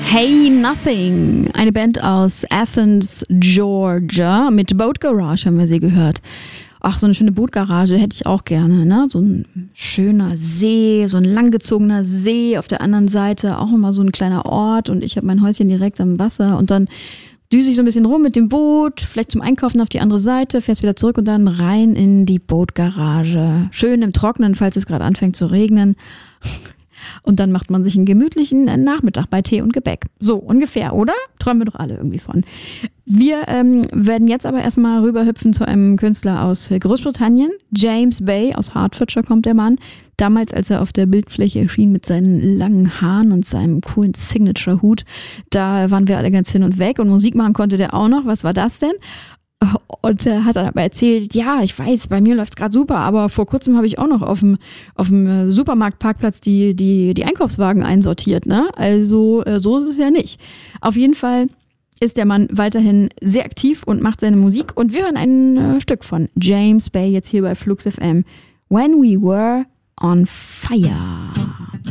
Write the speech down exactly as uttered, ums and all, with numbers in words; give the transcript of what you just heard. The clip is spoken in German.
Hey Nothing, eine Band aus Athens, Georgia. Mit Boat Garage haben wir sie gehört. Ach, so eine schöne Bootgarage hätte ich auch gerne, ne? So ein schöner See, so ein langgezogener See, auf der anderen Seite auch nochmal so ein kleiner Ort und ich habe mein Häuschen direkt am Wasser und dann düse ich so ein bisschen rum mit dem Boot, vielleicht zum Einkaufen auf die andere Seite, fährst wieder zurück und dann rein in die Bootgarage. Schön im Trocknen, falls es gerade anfängt zu regnen. Und dann macht man sich einen gemütlichen Nachmittag bei Tee und Gebäck. So ungefähr, oder? Träumen wir doch alle irgendwie von. Wir ähm, werden jetzt aber erstmal rüberhüpfen zu einem Künstler aus Großbritannien. James Bay, aus Hertfordshire kommt der Mann. Damals, als er auf der Bildfläche erschien mit seinen langen Haaren und seinem coolen Signature-Hut, da waren wir alle ganz hin und weg. Und Musik machen konnte der auch noch. Was war das denn? Und er hat dann aber erzählt, ja, ich weiß, bei mir läuft es gerade super, aber vor kurzem habe ich auch noch auf dem, auf dem Supermarktparkplatz die, die, die Einkaufswagen einsortiert, ne? Also so ist es ja nicht. Auf jeden Fall ist der Mann weiterhin sehr aktiv und macht seine Musik und wir hören ein äh, Stück von James Bay jetzt hier bei Flux F M. When We Were on Fire.